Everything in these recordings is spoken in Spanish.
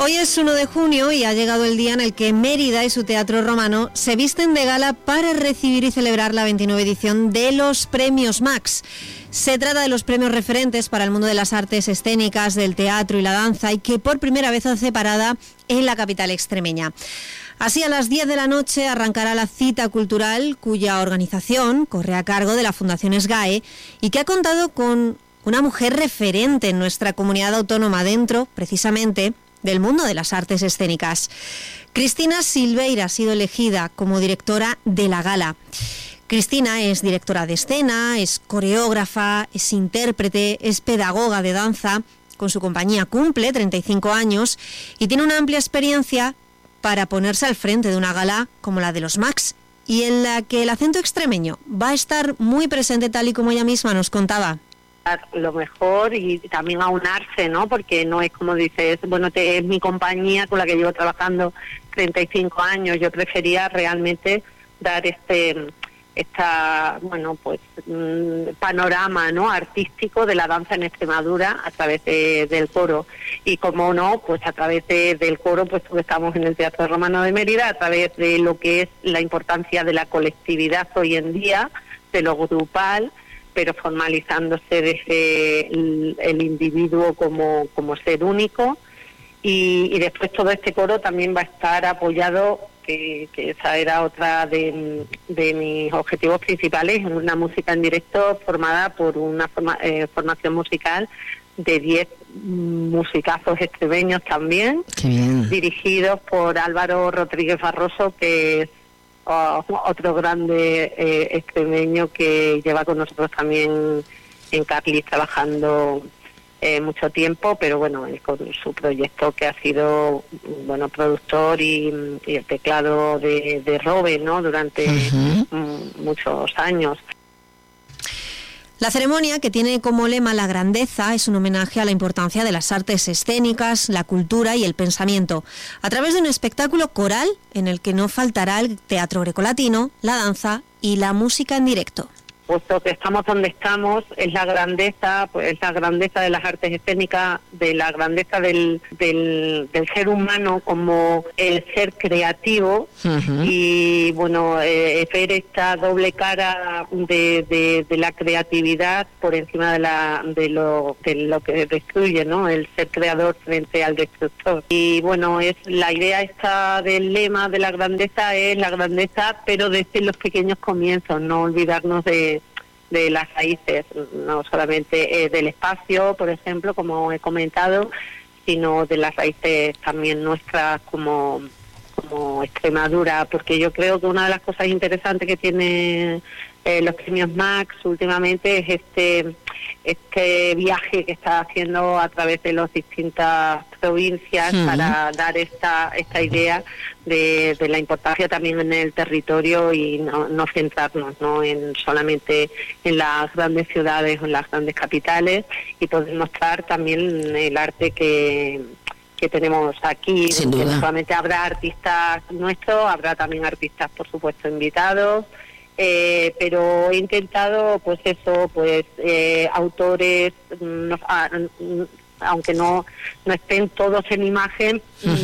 Hoy es 1 de junio y ha llegado el día en el que Mérida y su Teatro Romano se visten de gala para recibir y celebrar la 29 edición de los Premios Max. Se trata de los premios referentes para el mundo de las artes escénicas, del teatro y la danza, y que por primera vez hace parada en la capital extremeña. Así, a las 10 de la noche arrancará la cita cultural, cuya organización corre a cargo de la Fundación SGAE y que ha contado con una mujer referente en nuestra comunidad autónoma dentro, precisamente, del mundo de las artes escénicas. Cristina Silveira ha sido elegida como directora de la gala. Cristina es directora de escena, es coreógrafa, es intérprete, es pedagoga de danza. Con su compañía cumple 35 años y tiene una amplia experiencia para ponerse al frente de una gala como la de los Max, y en la que el acento extremeño va a estar muy presente, tal y como ella misma nos contaba. Lo mejor y también aunarse, ¿no? Porque no es como dices, bueno, es mi compañía con la que llevo trabajando 35 años. Yo prefería realmente dar panorama, ¿no?, artístico de la danza en Extremadura a través del coro. Y como no, pues a través del coro, pues estamos en el Teatro Romano de Mérida, a través de lo que es la importancia de la colectividad hoy en día, de lo grupal, pero formalizándose desde el individuo como ser único. Y después todo este coro también va a estar apoyado, que esa era otra de mis objetivos principales, una música en directo formada por una formación musical de 10 musicazos extremeños también, dirigidos por Álvaro Rodríguez Barroso, que es otro grande extremeño que lleva con nosotros también en Carlis trabajando mucho tiempo, pero bueno, con su proyecto que ha sido, bueno, productor y el teclado de Robe, ¿no?, durante muchos años. La ceremonia, que tiene como lema la grandeza, es un homenaje a la importancia de las artes escénicas, la cultura y el pensamiento, a través de un espectáculo coral en el que no faltará el teatro grecolatino, la danza y la música en directo. Puesto que estamos donde estamos, es la grandeza, pues es la grandeza de las artes escénicas, de la grandeza del ser humano como el ser creativo. Y bueno, ver esta doble cara de la creatividad por encima de lo que destruye, ¿no?, el ser creador frente al destructor. Y bueno, es la idea esta del lema de la grandeza, es la grandeza, pero desde los pequeños comienzos, no olvidarnos de las raíces, no solamente del espacio, por ejemplo, como he comentado, sino de las raíces también nuestras como Extremadura, porque yo creo que una de las cosas interesantes que tiene los premios Max últimamente es este viaje que está haciendo a través de las distintas provincias para dar esta idea de la importancia también en el territorio y no centrarnos, ¿no?, en solamente en las grandes ciudades o en las grandes capitales, y poder mostrar también el arte que tenemos aquí. No solamente habrá artistas nuestros, habrá también artistas, por supuesto, invitados, pero he intentado, pues eso, autores, aunque no estén todos en imagen,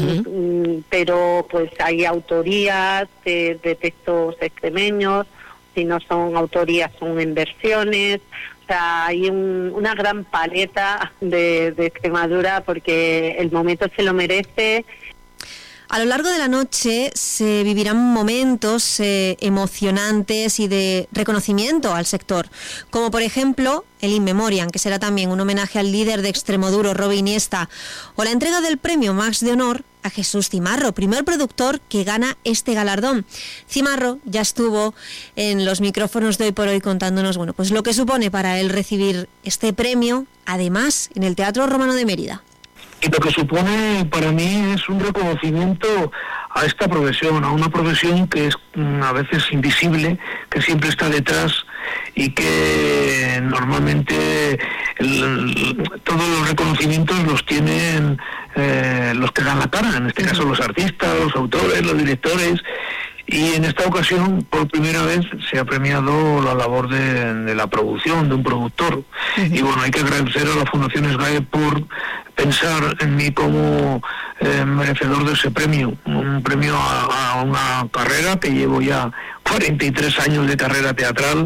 pero pues hay autorías de textos extremeños, si no son autorías son en versiones. O sea, hay una gran paleta de Extremadura, porque el momento se lo merece. A lo largo de la noche se vivirán momentos emocionantes y de reconocimiento al sector, como por ejemplo el In Memoriam, que será también un homenaje al líder de Extremoduro, Robe Iniesta, o la entrega del premio Max de honor a Jesús Cimarro, primer productor que gana este galardón. Cimarro ya estuvo en los micrófonos de Hoy por Hoy contándonos, bueno, pues lo que supone para él recibir este premio, además en el Teatro Romano de Mérida. Y lo que supone para mí es un reconocimiento a esta profesión, a una profesión que es a veces invisible, que siempre está detrás y que normalmente todos los reconocimientos los tienen los que dan la cara, en este caso los artistas, los autores, los directores. Y en esta ocasión, por primera vez, se ha premiado la labor de la producción, de un productor. Y bueno, hay que agradecer a la Fundación SGAE por pensar en mí como merecedor de ese premio, un premio a una carrera que llevo ya 43 años de carrera teatral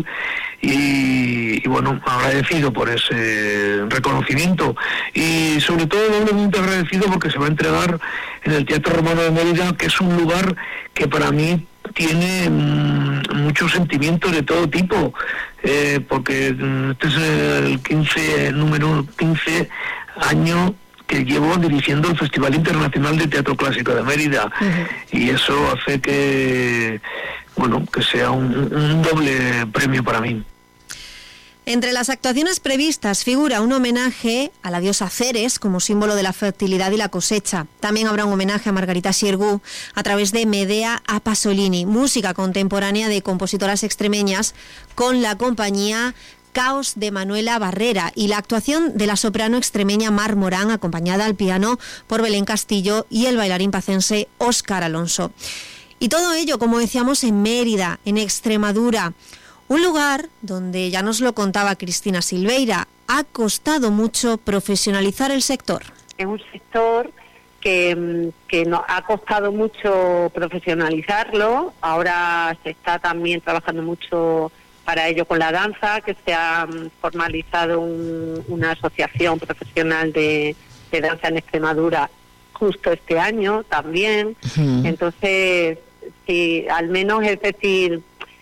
y bueno, agradecido por ese reconocimiento y sobre todo doblemente agradecido porque se va a entregar en el Teatro Romano de Mérida, que es un lugar que para mí tiene muchos sentimientos de todo tipo, porque este es el número 15 año que llevo dirigiendo el Festival Internacional de Teatro Clásico de Mérida, y eso hace que, bueno, que sea un doble premio para mí. Entre las actuaciones previstas figura un homenaje a la diosa Ceres como símbolo de la fertilidad y la cosecha. También habrá un homenaje a Margarita Xirgu a través de Medea a Pasolini, música contemporánea de compositoras extremeñas con la compañía Caos de Manuela Barrera y la actuación de la soprano extremeña Mar Morán, acompañada al piano por Belén Castillo y el bailarín pacense Óscar Alonso. Y todo ello, como decíamos, en Mérida, en Extremadura. Un lugar donde, ya nos lo contaba Cristina Silveira, ha costado mucho profesionalizar el sector. Es un sector que nos ha costado mucho profesionalizarlo. Ahora se está también trabajando mucho para ello con la danza, que se ha formalizado una asociación profesional de danza en Extremadura justo este año también. Entonces, sí, al menos es decir,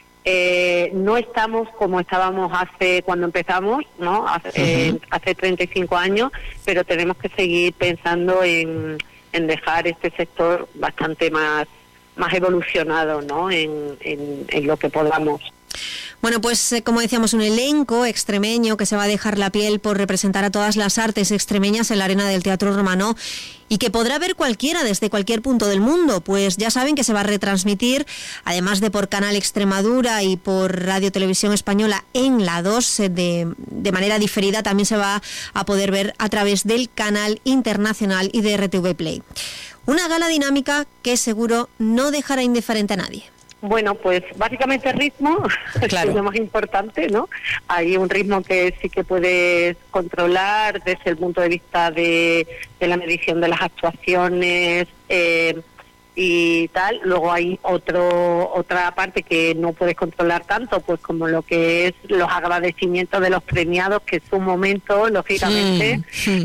no estamos como estábamos cuando empezamos, ¿no? Hace 35 años, pero tenemos que seguir pensando en dejar este sector bastante más evolucionado, ¿no? En lo que podamos. Bueno, pues como decíamos, un elenco extremeño que se va a dejar la piel por representar a todas las artes extremeñas en la arena del Teatro Romano y que podrá ver cualquiera desde cualquier punto del mundo, pues ya saben que se va a retransmitir, además de por Canal Extremadura y por Radio Televisión Española en la 2, de manera diferida también se va a poder ver a través del canal internacional y de RTV Play. Una gala dinámica que seguro no dejará indiferente a nadie. Bueno, pues básicamente ritmo, claro. Es lo más importante, ¿no? Hay un ritmo que sí que puedes controlar desde el punto de vista de la medición de las actuaciones y tal. Luego hay otra parte que no puedes controlar tanto, pues como lo que es los agradecimientos de los premiados, que es un momento, lógicamente,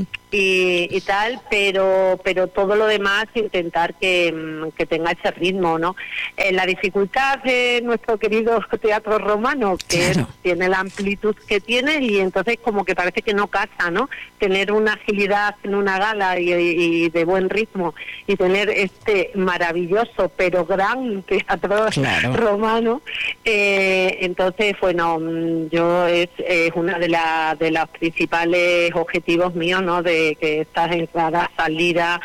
y tal, pero todo lo demás intentar que tenga ese ritmo, ¿no? La dificultad de nuestro querido Teatro Romano, que claro, tiene la amplitud que tiene, y entonces como que parece que no casa, ¿no? Tener una agilidad en una gala y de buen ritmo, y tener este maravilloso pero gran Teatro Romano, entonces, bueno, yo es una de los principales objetivos míos, ¿no? De que estas entradas, salida,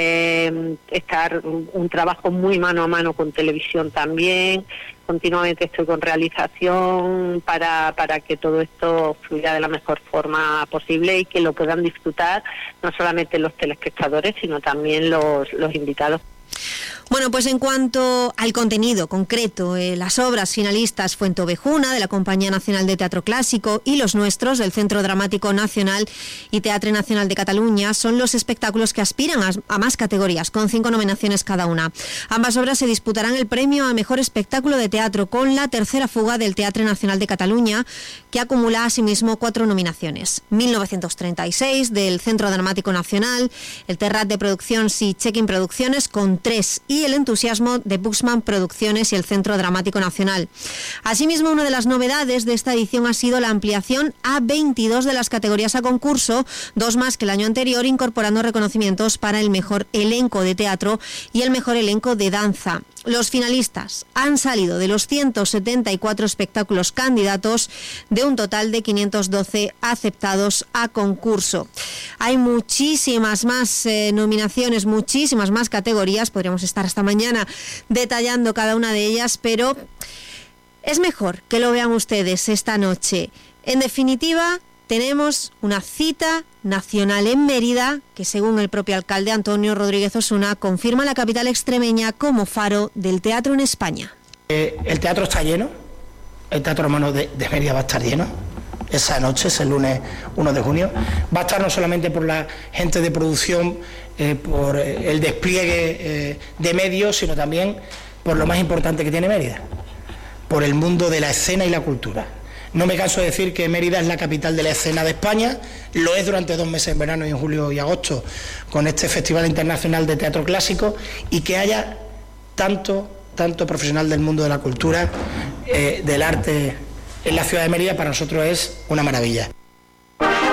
estar un trabajo muy mano a mano con televisión también. Continuamente estoy con realización para que todo esto fluya de la mejor forma posible y que lo puedan disfrutar no solamente los telespectadores, sino también los invitados. Bueno, pues en cuanto al contenido concreto, las obras finalistas Fuentovejuna, de la Compañía Nacional de Teatro Clásico, y Los Nuestros, del Centro Dramático Nacional y Teatre Nacional de Cataluña, son los espectáculos que aspiran a más categorías, con 5 nominaciones cada una. Ambas obras se disputarán el premio a Mejor Espectáculo de Teatro, con La Tercera Fuga del Teatre Nacional de Cataluña, que acumula asimismo 4 nominaciones. 1936, del Centro Dramático Nacional, el Terrat de Produccions y Check-in Producciones, con 3, y El Entusiasmo de Buxman Producciones y el Centro Dramático Nacional. Asimismo, una de las novedades de esta edición ha sido la ampliación a 22 de las categorías a concurso, 2 más que el año anterior, incorporando reconocimientos para el mejor elenco de teatro y el mejor elenco de danza. Los finalistas han salido de los 174 espectáculos candidatos, de un total de 512 aceptados a concurso. Hay muchísimas más nominaciones, muchísimas más categorías, podríamos estar hasta mañana detallando cada una de ellas, pero es mejor que lo vean ustedes esta noche. En definitiva, tenemos una cita nacional en Mérida, que según el propio alcalde Antonio Rodríguez Osuna, confirma la capital extremeña como faro del teatro en España. El teatro está lleno, el Teatro Romano de Mérida va a estar lleno esa noche, es el lunes 1 de junio. Va a estar no solamente por la gente de producción por el despliegue de medios, sino también por lo más importante que tiene Mérida, por el mundo de la escena y la cultura. No me canso de decir que Mérida es la capital de la escena de España, lo es durante 2 meses en verano y en julio y agosto con este Festival Internacional de Teatro Clásico, y que haya tanto profesional del mundo de la cultura, del arte en la ciudad de Mérida, para nosotros es una maravilla.